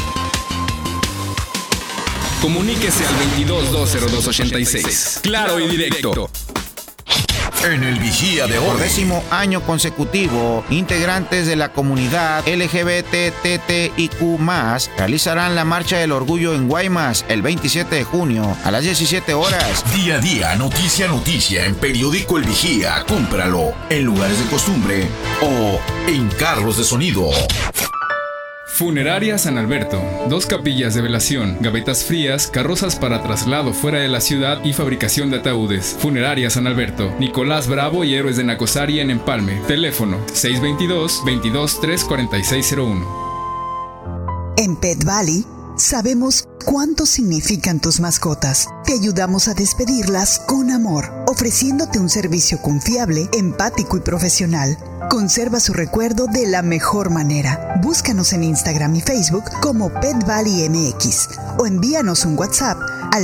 Comuníquese al 22-202-86. Claro y directo. En el Vigía de hoy. Por 10º año consecutivo, integrantes de la comunidad LGBTTIQ+, realizarán la Marcha del Orgullo en Guaymas el 27 de junio a las 17 horas. Día a día, noticia a noticia en Periódico El Vigía. Cómpralo en lugares de costumbre o en carros de sonido. Funeraria San Alberto, 2 capillas de velación, gavetas frías, carrozas para traslado fuera de la ciudad y fabricación de ataúdes. Funeraria San Alberto, Nicolás Bravo y Héroes de Nacosari en Empalme. Teléfono 622-22-34601. En Pet Valley sabemos cuánto significan tus mascotas. Te ayudamos a despedirlas con amor, ofreciéndote un servicio confiable, empático y profesional. Conserva su recuerdo de la mejor manera. Búscanos en Instagram y Facebook como Pet Valley MX o envíanos un WhatsApp al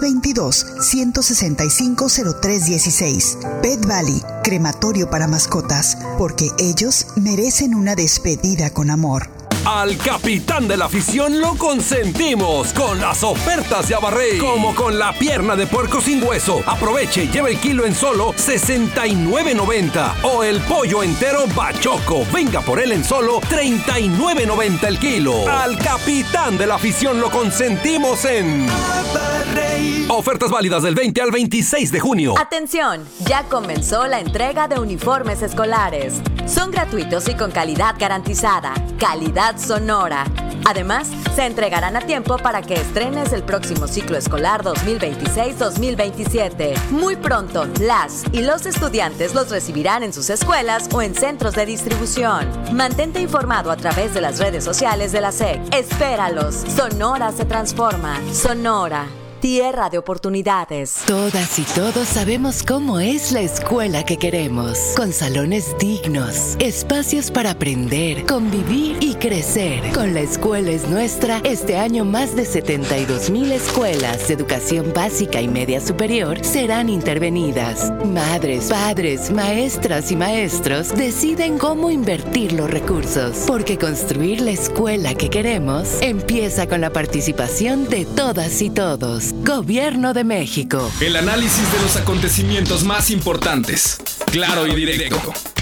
622-165-0316. Pet Valley, crematorio para mascotas, porque ellos merecen una despedida con amor. Al capitán de la afición lo consentimos con las ofertas de Abarrey. Como con la pierna de puerco sin hueso. Aproveche y lleve el kilo en solo $69.90. O el pollo entero bachoco. Venga por él en solo $39.90 el kilo. Al capitán de la afición lo consentimos en Abarrey. Ofertas válidas del 20 al 26 de junio. Atención, ya comenzó la entrega de uniformes escolares. Son gratuitos y con calidad garantizada. Calidad Sonora. Además, se entregarán a tiempo para que estrenes el próximo ciclo escolar 2026-2027. Muy pronto, las y los estudiantes los recibirán en sus escuelas o en centros de distribución. Mantente informado a través de las redes sociales de la SEC. Espéralos. Sonora se transforma. Sonora. Tierra de oportunidades. Todas y todos sabemos cómo es la escuela que queremos. Con salones dignos, espacios para aprender, convivir y crecer. Con La Escuela es Nuestra, este año más de 72,000 escuelas de educación básica y media superior serán intervenidas. Madres, padres, maestras y maestros deciden cómo invertir los recursos. Porque construir la escuela que queremos empieza con la participación de todas y todos. Gobierno de México. El análisis de los acontecimientos más importantes. Claro y directo.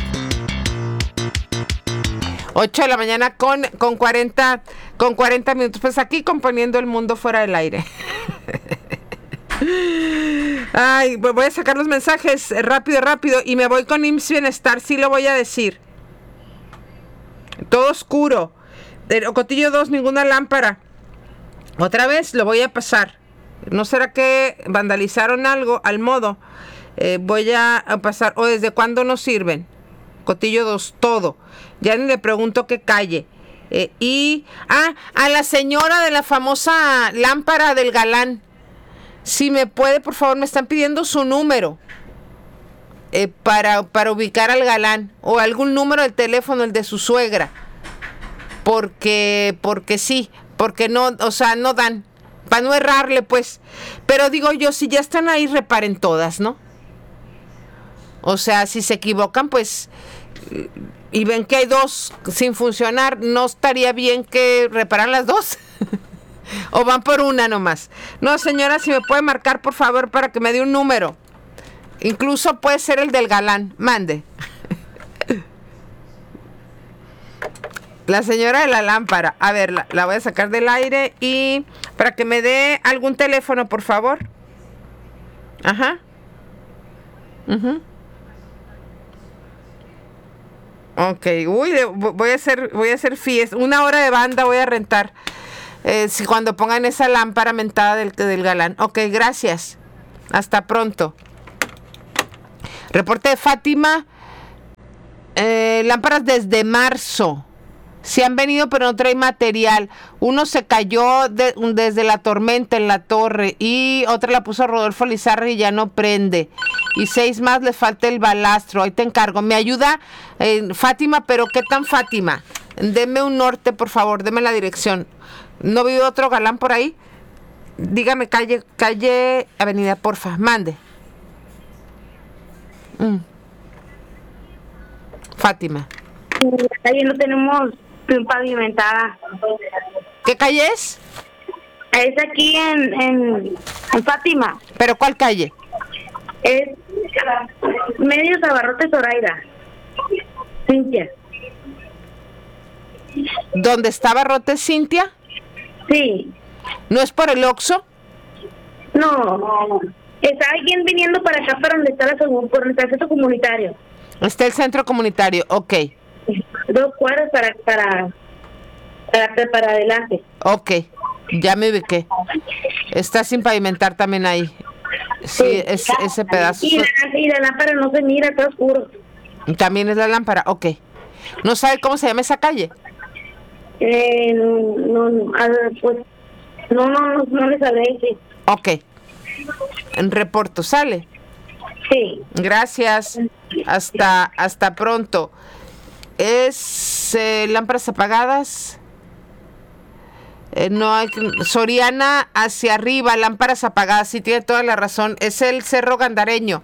8 de la mañana con 40 minutos. Pues aquí componiendo el mundo fuera del aire. Ay, voy a sacar los mensajes rápido. Y me voy con IMSS Bienestar, sí lo voy a decir. Todo oscuro. Ocotillo 2, ninguna lámpara. Otra vez lo voy a pasar. ¿No será que vandalizaron algo al modo? Voy a pasar. ¿O desde cuándo nos sirven? Cotillo 2, todo. Ya ni le pregunto que calle. A la señora de la famosa lámpara del galán. Si me puede, por favor, me están pidiendo su número. Para ubicar al galán. O algún número del teléfono, el de su suegra. Porque sí. Porque no, o sea, no dan. Para no errarle, pues. Pero digo yo, si ya están ahí, reparen todas, ¿no? O sea, si se equivocan, pues, y ven que hay dos sin funcionar, ¿no estaría bien que reparan las dos? ¿O van por una nomás? No, señora, si me puede marcar, por favor, para que me dé un número. Incluso puede ser el del galán. Mande. La señora de la lámpara. A ver, la voy a sacar del aire y para que me dé algún teléfono, por favor. Ajá. Ok, uy, voy a hacer fiesta. 1 hora de banda voy a rentar. Si cuando pongan esa lámpara mentada del galán. Ok, gracias. Hasta pronto. Reporte de Fátima. Lámparas desde marzo. Sí han venido, pero no trae material. Uno se cayó desde la tormenta en la torre y otra la puso Rodolfo Lizarra y ya no prende. Y 6 más, les falta el balastro. Ahí te encargo. ¿Me ayuda Fátima? ¿Pero qué tan Fátima? Deme un norte, por favor. Deme la dirección. ¿No vive otro galán por ahí? Dígame calle, avenida, porfa. Mande. Fátima. La calle no tenemos pavimentada. ¿Qué calle es? Es aquí en Fátima. ¿Pero cuál calle? Es Medios Abarrotes Zoraida. Cintia. ¿Dónde está Abarrotes Cintia? Sí. ¿No es por el Oxxo? No. Está alguien viniendo para acá, para donde está por donde está el centro comunitario. Está el centro comunitario, ok. 2 cuadras para adelante. Ok, ya me ubiqué. Está sin pavimentar también ahí. Sí, ese pedazo. Y la lámpara no se mira, está oscuro. También es la lámpara, ok. ¿No sabe cómo se llama esa calle? No le sabré decir. Ok. En reporto, ¿sale? Sí. Gracias. Hasta pronto. ¿Es lámparas apagadas? No hay. Soriana hacia arriba, lámparas apagadas. Sí, tiene toda la razón. Es el Cerro Gandareño.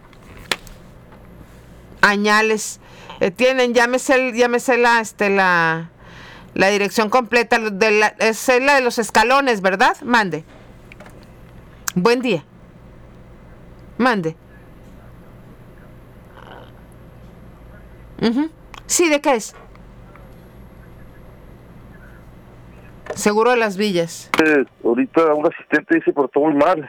Añales. Llámese La dirección completa es la de los escalones, ¿verdad? Mande. Buen día. Mande. Sí, ¿de qué es? Seguro de las Villas. Ahorita un asistente dice, pero todo muy mal,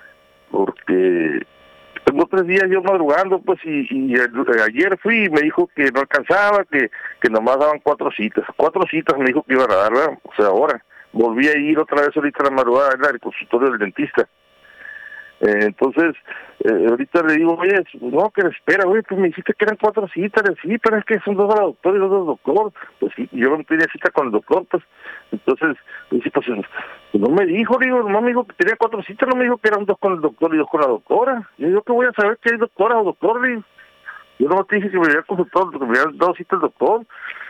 porque tengo 3 días yo madrugando, pues, y ayer fui y me dijo que no alcanzaba, que nomás daban 4 citas. 4 citas me dijo que iban a dar, ¿verdad? O sea, ahora volví a ir otra vez ahorita a la madrugada al consultorio del dentista. Entonces, ahorita le digo, oye, no, que espera, oye, pues me dijiste que eran 4 citas. Sí, pero es que son 2 a la doctora y 2 al doctor. Pues sí, yo no tenía cita con el doctor, pues. Entonces, dice, pues no me dijo, digo, no me dijo que tenía 4 citas, no me dijo que eran 2 con el doctor y 2 con la doctora. Y yo, ¿qué voy a saber que hay doctora o doctor? Digo. Yo no te dije que me había consultado, que me había dado cita el doctor.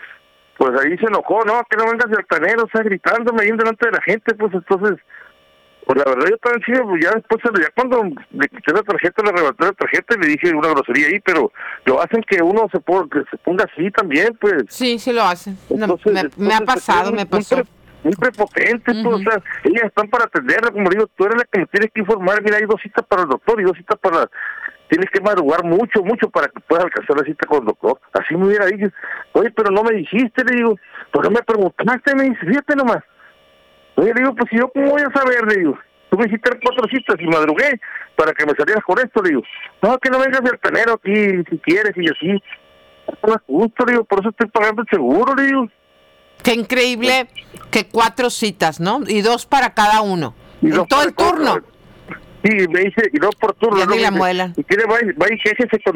Pues ahí se enojó, no, que no vengas de altanero, o sea, gritándome ahí delante de la gente, pues entonces... Pues la verdad yo estaba encima, pues ya después, ya cuando le quité la tarjeta, le arrebaté la tarjeta y le dije una grosería ahí, pero lo hacen que uno que se ponga así también, pues. Sí, sí lo hacen. Entonces, me ha pasado, me pasó. Muy prepotente, pues, o sea, ellas están para atenderla, como digo, tú eres la que me tienes que informar, mira, hay 2 citas para el doctor y 2 citas para... Tienes que madrugar mucho para que puedas alcanzar la cita con el doctor. Así me hubiera dicho, oye, pero no me dijiste, le digo, pues no me preguntaste, me dice, fíjate nomás. Oye, le digo, pues si yo cómo voy a saber, le digo, tú me hiciste 4 citas y madrugué para que me salieras con esto, le digo, no, que no vengas de altanero aquí si quieres y así, no es justo, le digo, por eso estoy pagando el seguro, le digo. Qué increíble que 4 citas, ¿no? Y 2 para cada uno, en todo el turno. Sí, me dice, y no por turno. Ya no, ni la muela. Y quiere, va y quéjese con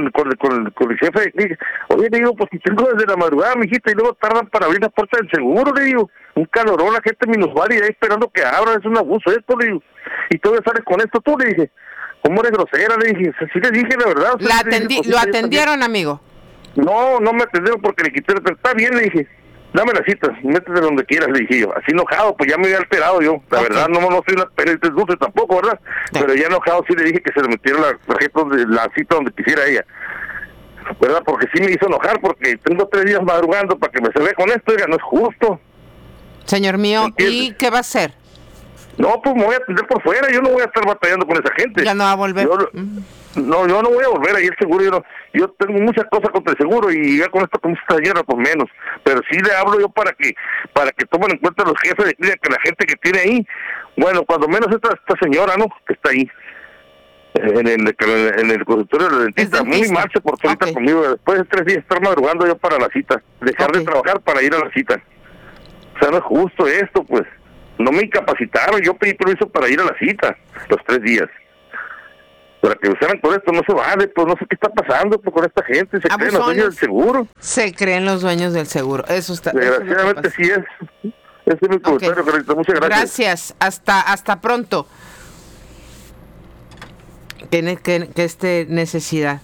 el jefe de clínica. Oye, le digo, pues si tengo desde la madrugada, mijita, y luego tardan para abrir la puerta del seguro, le digo. Un calorón, la gente minusválida ahí esperando que abra, es un abuso esto, le digo. Y todavía sales con esto tú, le dije. ¿Cómo eres grosera? Le dije, sí le dije la verdad. O sea, ¿Lo atendieron, amigo? No me atendieron porque le quité, pero está bien, le dije. Dame la cita, métete donde quieras, le dije yo. Así enojado, pues ya me había alterado yo. La verdad, no soy una perita dulce tampoco, ¿verdad? Sí. Pero ya enojado sí le dije que se le metiera la cita donde quisiera ella. ¿Verdad? Porque sí me hizo enojar, porque tengo 3 días madrugando para que me se vea con esto, oiga, no es justo. Señor mío, ¿y qué va a hacer? No, pues me voy a atender por fuera, yo no voy a estar batallando con esa gente. Ya no va a volver. Yo no voy a volver ahí el seguro, yo tengo muchas cosas contra el seguro y ya con esto como está llena, pues menos. Pero sí le hablo yo para que tomen en cuenta los jefes de clínica, que la gente que tiene ahí, bueno, cuando menos esta señora, ¿no? Que está ahí, en el consultorio del dentista, muy mal se portó ahorita conmigo, después de 3 días estar madrugando yo para la cita, dejar de trabajar para ir a la cita. O sea, no es justo esto, pues. No me incapacitaron, yo pedí permiso para ir a la cita, los 3 días. Para que usaran con esto, no se vale, pues no sé qué está pasando pues, con esta gente, se creen los dueños del seguro. Se creen los dueños del seguro, eso está. Desgraciadamente sí es. Ese es mi comentario, Carlita, muchas gracias. Gracias, hasta pronto. Que necesidad.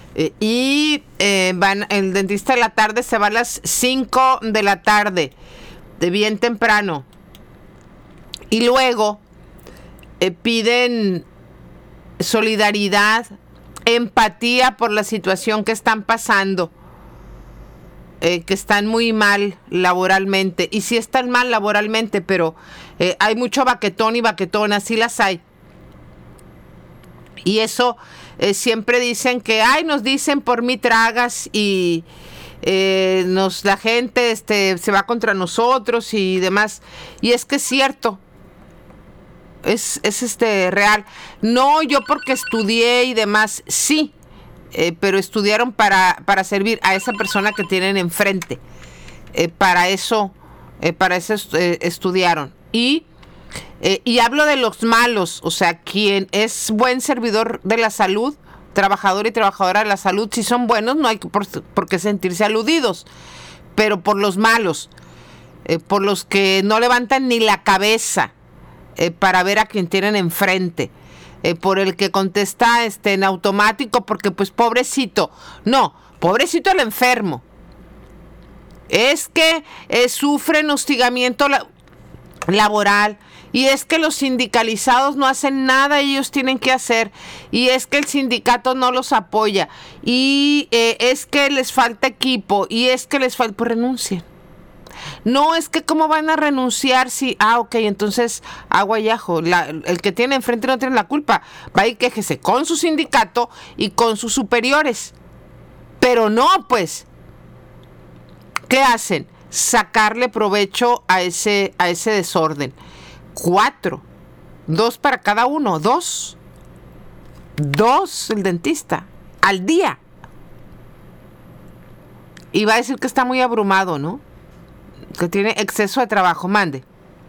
El dentista de la tarde se va a las 5 de la tarde, de bien temprano. Y luego piden solidaridad, empatía por la situación que están pasando, que están muy mal laboralmente. Y sí están mal laboralmente, pero hay mucho baquetón y baquetona, sí las hay. Y eso siempre dicen que, nos dicen por mí tragas y la gente se va contra nosotros y demás. Y es que es cierto. Es real. No, yo porque estudié y demás, sí, pero estudiaron para servir a esa persona que tienen enfrente. Para eso estudiaron. Y hablo de los malos, o sea, quien es buen servidor de la salud, trabajador y trabajadora de la salud, si son buenos, no hay por qué sentirse aludidos. Pero por los malos, por los que no levantan ni la cabeza, para ver a quien tienen enfrente, por el que contesta en automático porque pues pobrecito, no, pobrecito el enfermo, es que sufren hostigamiento laboral, y es que los sindicalizados no hacen nada, ellos tienen que hacer, y es que el sindicato no los apoya, y es que les falta equipo, y es que les falta, pues renuncien. No, es que cómo van a renunciar si... ok, entonces agua y ajo. El que tiene enfrente no tiene la culpa. Va y quéjese con su sindicato y con sus superiores. Pero no, pues. ¿Qué hacen? Sacarle provecho a ese desorden. 4. 2 para cada uno. 2 el dentista. Al día. Y va a decir que está muy abrumado, ¿no? Que tiene exceso de trabajo. Mande.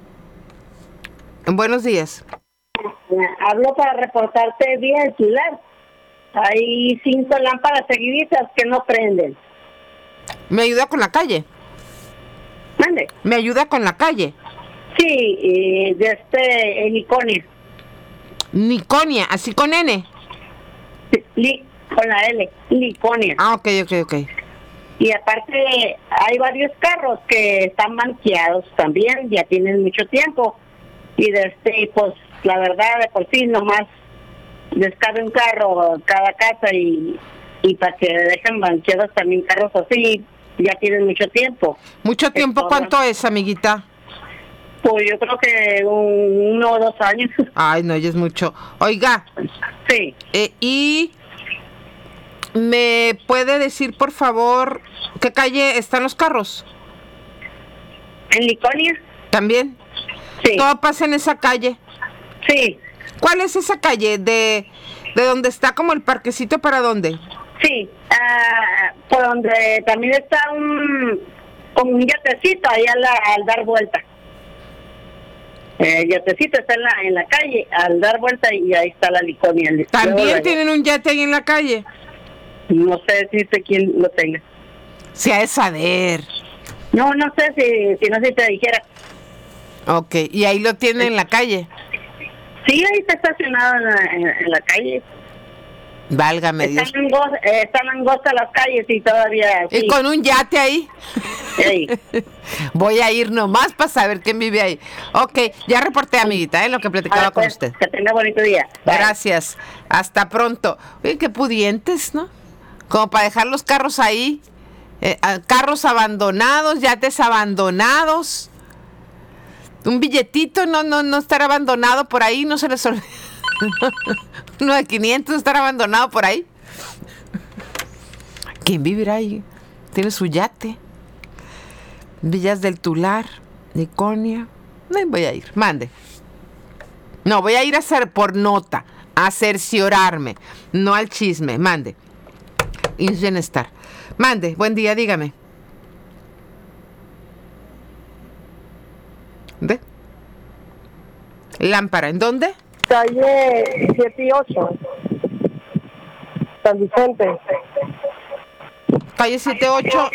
Buenos días. Hablo para reportarte vía el celular. Hay 5 lámparas seguiditas que no prenden. ¿Me ayuda con la calle? ¿Mande? ¿Me ayuda con la calle? Sí, en Niconia. Niconia, así con N. Con la L, Niconia. Ah, ok. Y aparte hay varios carros que están manqueados también, ya tienen mucho tiempo. Y pues la verdad, de por sí nomás les cabe un carro cada casa y para que dejen manqueados también carros así, ya tienen mucho tiempo. ¿Mucho tiempo? ¿Cuánto es, amiguita? Pues yo creo que 1 o 2 años. Ay, no, ya es mucho. Oiga. Sí. ¿Y me puede decir, por favor, qué calle están los carros? ¿En Niconia? ¿También? Sí. ¿Todo pasa en esa calle? Sí. ¿Cuál es esa calle? ¿De donde está como el parquecito para dónde? Sí, por donde también está como un yatecito ahí al dar vuelta. El yatecito está en la calle al dar vuelta y ahí está la Niconia. ¿También tienen un yate ahí en la calle? No sé si sé quién lo tenga. Se ha de saber. No sé si no se te dijera. Ok, ¿y ahí lo tienen en la calle? Sí, ahí está estacionado en la calle. Válgame Dios. Están angostas las calles y todavía... ¿Y con un yate ahí? Sí. Voy a ir nomás para saber quién vive ahí. Ok, ya reporté, amiguita, lo que platicaba con usted. Que tenga bonito día. Bye. Gracias. Hasta pronto. Oye, qué pudientes, ¿no? Como para dejar los carros ahí. Carros abandonados, yates abandonados. Un billetito no estar abandonado por ahí, no se les olvida. Uno de 500 estar abandonado por ahí. ¿Quién vivirá ahí? Tiene su yate. Villas del Tular, Niconia. No voy a ir, mande. No, voy a ir a hacer por nota, a cerciorarme, no al chisme, mande. Y bienestar. Mande, buen día, dígame. ¿Ve? Lámpara, ¿en dónde? Calle 7 y 8. San Vicente. Calle 7-8